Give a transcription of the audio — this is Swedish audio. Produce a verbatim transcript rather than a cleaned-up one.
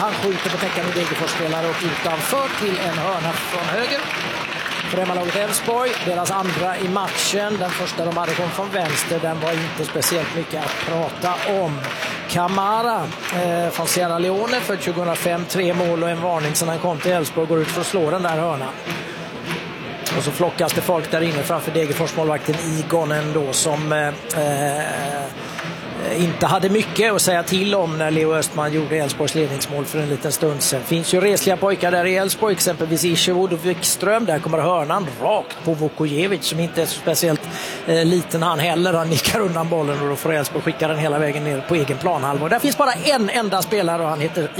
Han skjuter på täckande Degerfors-spelare och utanför till en hörna från höger. För hemmalaget Elfsborg, deras andra i matchen. Den första de hade kom från vänster, den var inte speciellt mycket att prata om. Kamara eh, från Sierra Leone för tjugohundrafem, tre mål och en varning sedan han kom till Elfsborg, går ut för att slå den där hörnan. Och så flockas det folk där inne framför Degerfors-målvakten Igonen då, som eh, eh, inte hade mycket att säga till om när Leo Östman gjorde Elfsborgs ledningsmål för en liten stund sedan. Finns ju resliga pojkar där i Elfsborg, exempelvis Isherwood och Wikström. Där kommer hörnan rakt på Vukojevic som inte är så speciellt eh, liten han heller. Han nickar undan bollen och då får Elfsborg skicka den hela vägen ner på egen planhalva. Där finns bara en enda spelare och han heter